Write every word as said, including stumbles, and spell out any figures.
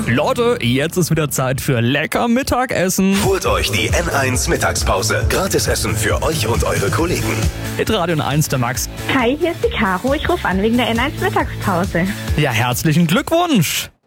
Leute, jetzt ist wieder Zeit für lecker Mittagessen. Holt euch die N eins Mittagspause. Gratisessen für euch und eure Kollegen. Mit Radio N eins der Max. Hi, hier ist die Caro. Ich rufe an wegen der N eins Mittagspause. Ja, herzlichen Glückwunsch.